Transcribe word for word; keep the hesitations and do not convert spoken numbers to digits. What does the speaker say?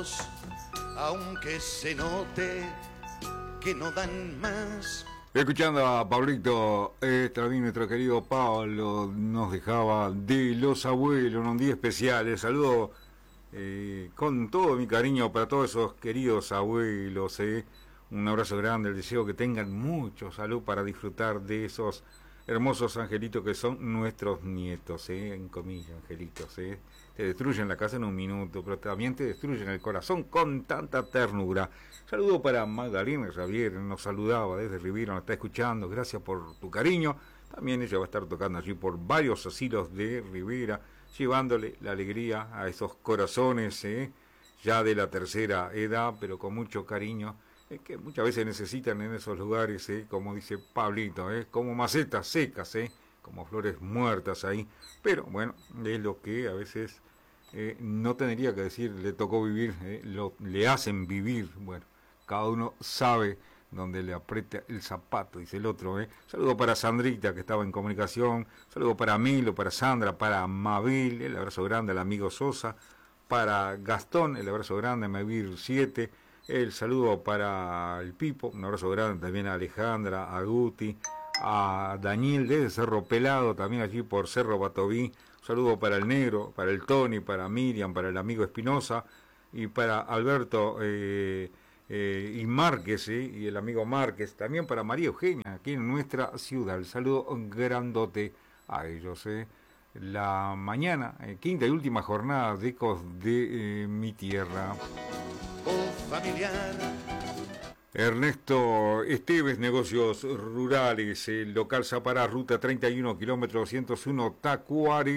amigos, aunque se note que no dan más. Escuchando a Pablito, eh, también nuestro querido Pablo nos dejaba de los abuelos, un día especial. Saludo eh, con todo mi cariño para todos esos queridos abuelos. Eh. Un abrazo grande, el deseo que tengan mucho salud para disfrutar de esos hermosos angelitos que son nuestros nietos, eh, en comillas, angelitos. Eh. Te destruyen la casa en un minuto, pero también te destruyen el corazón con tanta ternura. Saludo para Magdalena Javier, nos saludaba desde Rivera, nos está escuchando, gracias por tu cariño. También ella va a estar tocando allí por varios asilos de Rivera, llevándole la alegría a esos corazones, eh, ya de la tercera edad, pero con mucho cariño, eh, que muchas veces necesitan en esos lugares, eh, como dice Pablito, eh, como macetas secas, eh, como flores muertas ahí. Pero bueno, es lo que a veces eh, no tendría que decir, le tocó vivir, eh, lo, le hacen vivir. Bueno, cada uno sabe dónde le aprieta el zapato, dice el otro. ¿eh? Saludo para Sandrita, que estaba en comunicación. Saludo para Milo, para Sandra, para Mabel, el abrazo grande al amigo Sosa. Para Gastón, el abrazo grande a Mavir siete. El saludo para el Pipo, un abrazo grande también a Alejandra, a Guti, a Daniel desde Cerro Pelado, también allí por Cerro Batoví. Un saludo para el Negro, para el Tony, para Miriam, para el amigo Espinosa y para Alberto eh, eh, y Márquez, ¿eh? y el amigo Márquez, también para María Eugenia, aquí en nuestra ciudad. El saludo grandote a ellos. ¿eh? La mañana, eh, quinta y última jornada de Ecos de eh, mi tierra. Oh, familiar. Ernesto Esteves, Negocios Rurales, el local Zapará, ruta treinta y uno, kilómetro doscientos uno, Tacuary.